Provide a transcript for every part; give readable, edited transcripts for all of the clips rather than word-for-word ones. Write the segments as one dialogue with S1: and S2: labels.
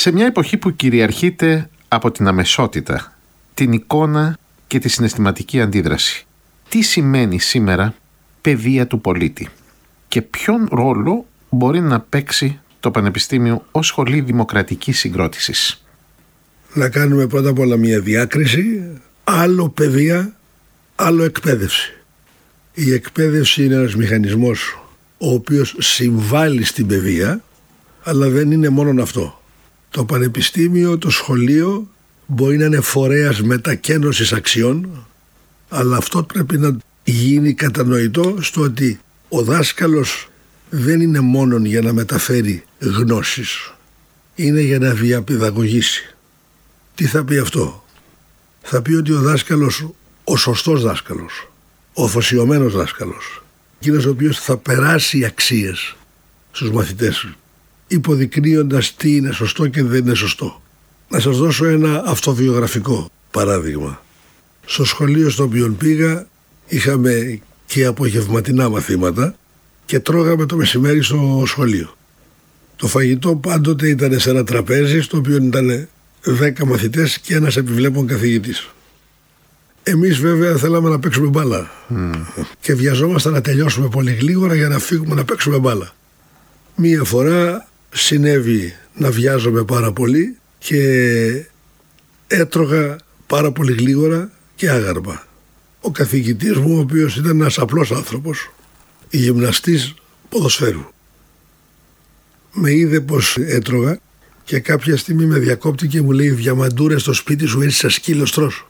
S1: Σε μια εποχή που κυριαρχείται από την αμεσότητα, την εικόνα και τη συναισθηματική αντίδραση, τι σημαίνει σήμερα παιδεία του πολίτη και ποιον ρόλο μπορεί να παίξει το Πανεπιστήμιο ως σχολή δημοκρατικής συγκρότησης?
S2: Να κάνουμε πρώτα απ' όλα μια διάκριση. Άλλο παιδεία, άλλο εκπαίδευση. Η εκπαίδευση είναι ένας μηχανισμός ο οποίος συμβάλλει στην παιδεία, αλλά δεν είναι μόνον αυτό. Το πανεπιστήμιο, το σχολείο μπορεί να είναι φορέας μετακένωσης αξιών, αλλά αυτό πρέπει να γίνει κατανοητό στο ότι ο δάσκαλος δεν είναι μόνον για να μεταφέρει γνώσεις, είναι για να διαπαιδαγωγήσει. Τι θα πει αυτό? Θα πει ότι ο δάσκαλος, ο σωστός δάσκαλος, ο αφοσιωμένος δάσκαλος, εκείνος ο οποίος θα περάσει αξίες στους μαθητές, υποδεικνύοντας τι είναι σωστό και δεν είναι σωστό. Να σας δώσω ένα αυτοβιογραφικό παράδειγμα. Στο σχολείο στο οποίο πήγα είχαμε και απογευματινά μαθήματα και τρώγαμε το μεσημέρι στο σχολείο. Το φαγητό πάντοτε ήταν σε ένα τραπέζι στο οποίο ήταν 10 μαθητές και ένας επιβλέπων καθηγητής. Εμείς βέβαια θέλαμε να παίξουμε μπάλα και βιαζόμασταν να τελειώσουμε πολύ γλίγορα για να φύγουμε να παίξουμε μπάλα. Μία φορά συνέβη να βιάζομαι πάρα πολύ και έτρωγα πάρα πολύ γλίγορα και άγαρμα. Ο καθηγητής μου, ο οποίος ήταν ένας απλός άνθρωπος, γυμναστής ποδοσφαίρου, με είδε πως έτρωγα και κάποια στιγμή με διακόπτει και μου λέει: «Διαμαντούρε, στο σπίτι σου έτσι σαν σκύλος τρως».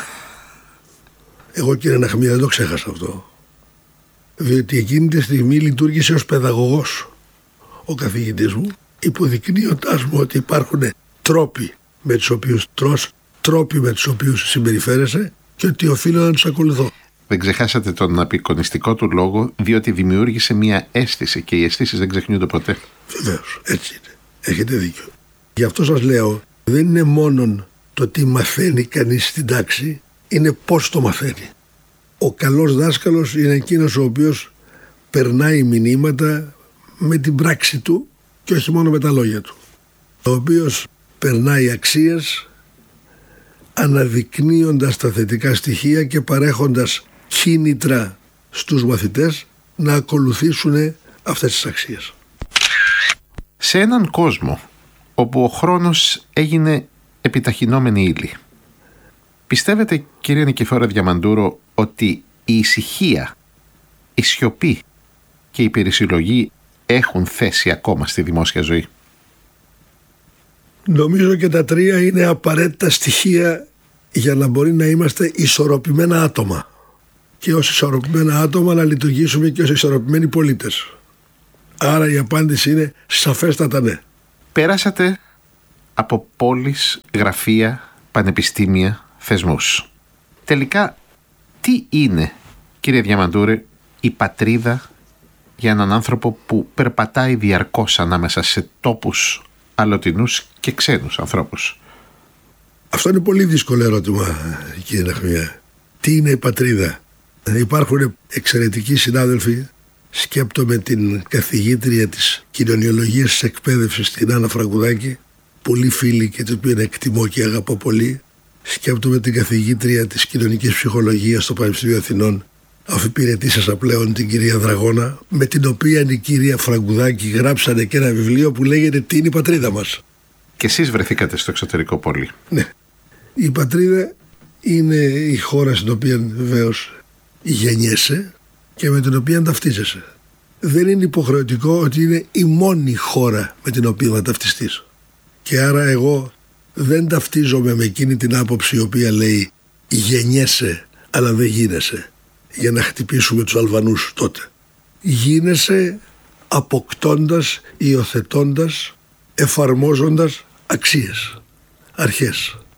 S2: Εγώ, κύριε Ναχμία, δεν το ξέχασα αυτό, διότι εκείνη τη στιγμή λειτουργήσε ως παιδαγωγός ο καθηγητής μου, υποδεικνύοντας μου ότι υπάρχουν τρόποι με τους οποίους τρως, τρόποι με τους οποίους συμπεριφέρεσαι και ότι οφείλω να τους ακολουθώ.
S1: Δεν ξεχάσατε τον απεικονιστικό του λόγο, διότι δημιούργησε μια αίσθηση και οι αισθήσεις δεν ξεχνιούνται ποτέ.
S2: Βεβαίως, έτσι είναι. Έχετε δίκιο. Γι' αυτό σας λέω, δεν είναι μόνον το τι μαθαίνει κανείς στην τάξη, είναι πώς το μαθαίνει. Ο καλός δάσκαλος είναι εκείνος ο οποίος περνάει μηνύματα με την πράξη του και όχι μόνο με τα λόγια του. Ο οποίος περνάει αξίες αναδεικνύοντας τα θετικά στοιχεία και παρέχοντας κίνητρα στους μαθητές να ακολουθήσουν αυτές τις αξίες.
S1: Σε έναν κόσμο όπου ο χρόνος έγινε επιταχυνόμενη ύλη, πιστεύετε, κύριε Νικηφόρα Διαμαντούρο, ότι η ησυχία, η σιωπή και η περισυλλογή έχουν θέση ακόμα στη δημόσια ζωή?
S2: Νομίζω και τα τρία είναι απαραίτητα στοιχεία για να μπορεί να είμαστε ισορροπημένα άτομα και ως ισορροπημένα άτομα να λειτουργήσουμε και ως ισορροπημένοι πολίτες. Άρα η απάντηση είναι σαφέστατα ναι.
S1: Πέρασατε από πόλεις, γραφεία, πανεπιστήμια, θεσμούς. Τελικά, τι είναι, κύριε Διαμαντούρε, η πατρίδα για έναν άνθρωπο που περπατάει διαρκώς ανάμεσα σε τόπους αλλοτινούς και ξένους ανθρώπους?
S2: Αυτό είναι πολύ δύσκολο ερώτημα, κύριε Ναχμία. Τι είναι η πατρίδα? Υπάρχουν εξαιρετικοί συνάδελφοι. Σκέπτομαι την καθηγήτρια της κοινωνιολογίας της εκπαίδευσης, την Άννα Φραγκουδάκη, πολύ φίλη και την οποία εκτιμώ και αγαπώ πολύ. Σκέπτομαι την καθηγήτρια της κοινωνικής ψυχολογίας στο Πανεπιστήμιο Αθηνών, αφιπηρετήσασα πλέον, την κυρία Δραγώνα, με την οποία η κυρία Φραγκουδάκη γράψανε και ένα βιβλίο που λέγεται «Τι είναι η πατρίδα μας».
S1: Και εσείς βρεθήκατε στο εξωτερικό πολύ.
S2: Ναι. Η πατρίδα είναι η χώρα στην οποία βεβαίως γεννιέσαι και με την οποία ταυτίζεσαι. Δεν είναι υποχρεωτικό ότι είναι η μόνη χώρα με την οποία θα ταυτιστείς. Και άρα εγώ δεν ταυτίζομαι με εκείνη την άποψη η οποία λέει γεννιέσαι αλλά δεν γίνεσαι, για να χτυπήσουμε τους Αλβανούς τότε. Γίνεσαι αποκτώντας, υιοθετώντας, εφαρμόζοντας αξίες, αρχές.